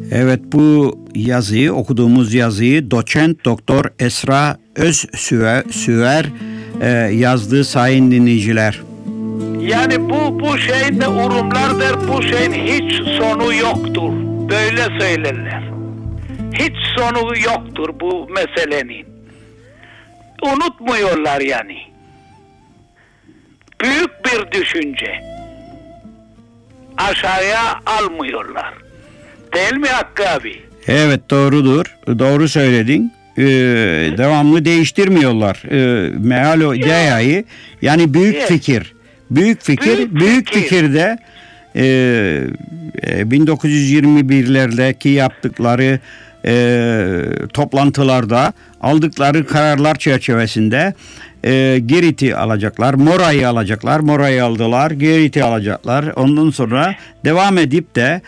Evet, bu yazıyı, okuduğumuz yazıyı doçent doktor Esra Özsüver yazdığı sayın dinleyiciler. Yani bu şeyin de urumlardır, bu şeyin hiç sonu yoktur. Böyle söylerler. Hiç sonu yoktur bu meselenin. Unutmuyorlar yani. Büyük bir düşünce. Aşağıya almıyorlar. Değil mi Hakkı abi? Evet, doğrudur. Doğru söyledin. Devamlı değiştirmiyorlar. Meal ideayı, yani büyük Evet. fikir. Büyük fikirde 1921'lerdeki yaptıkları toplantılarda aldıkları kararlar çerçevesinde Girit'i alacaklar, Mora'yı alacaklar, Mora'yı aldılar, Girit'i alacaklar. Ondan sonra devam edip de